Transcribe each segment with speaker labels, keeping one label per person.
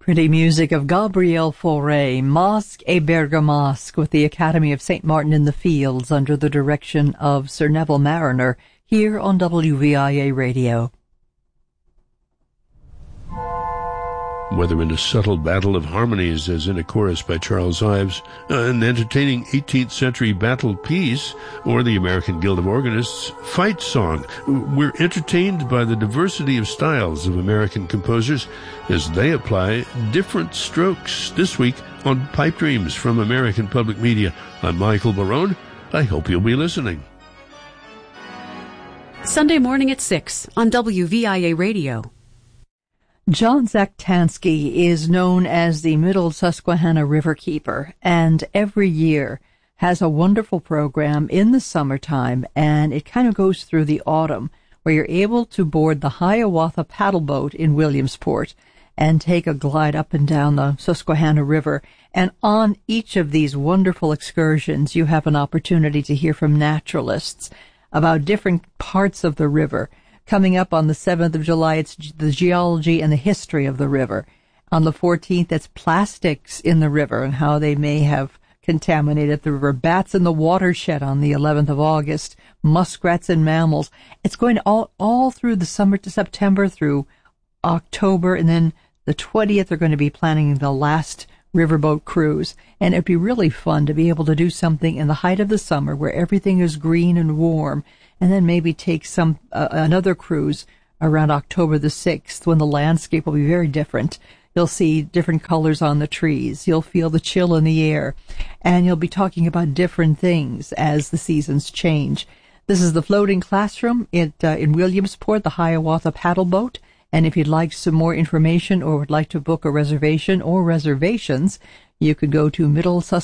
Speaker 1: Pretty music of Gabriel Fauré, Masque et Bergamasque, with the Academy of St. Martin in the Fields under the direction of Sir Neville Marriner, here on WVIA Radio.
Speaker 2: Whether in a subtle battle of harmonies as in a chorus by Charles Ives, an entertaining 18th century battle piece, or the American Guild of Organists' fight song, we're entertained by the diversity of styles of American composers as they apply different strokes. This week on Pipe Dreams from American Public Media, I'm Michael Barone. I hope you'll be listening.
Speaker 3: Sunday morning at 6 on WVIA Radio.
Speaker 1: John Zaktansky is known as the Middle Susquehanna River Keeper, and every year has a wonderful program in the summertime, and it kind of goes through the autumn, where you're able to board the Hiawatha paddle boat in Williamsport and take a glide up and down the Susquehanna River. And on each of these wonderful excursions, you have an opportunity to hear from naturalists about different parts of the river. Coming up on the 7th of July, it's the geology and the history of the river. On the 14th, it's plastics in the river and how they may have contaminated the river. Bats in the watershed on the 11th of August. Muskrats and mammals. It's going all through the summer to September through October, and then the 20th they're going to be planning the last riverboat cruise. And it'd be really fun to be able to do something in the height of the summer where everything is green and warm, and then maybe take another cruise around October the 6th when the landscape will be very different. You'll see different colors on the trees. You'll feel the chill in the air, and you'll be talking about different things as the seasons change. This is the Floating Classroom in Williamsport, the Hiawatha paddle boat. And if you'd like some more information or would like to book a reservation or reservations, you could go to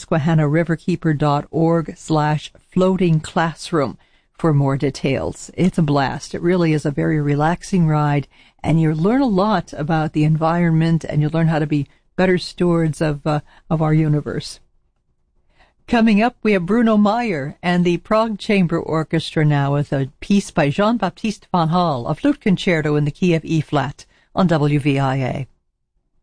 Speaker 1: middlesusquehannariverkeeper.org/floating classroom for more details. It's a blast. It really is a very relaxing ride, and you learn a lot about the environment, and you learn how to be better stewards of our universe. Coming up, we have Bruno Meyer and the Prague Chamber Orchestra now with a piece by Jean-Baptiste van Hal, a flute concerto in the key of E-flat on WVIA.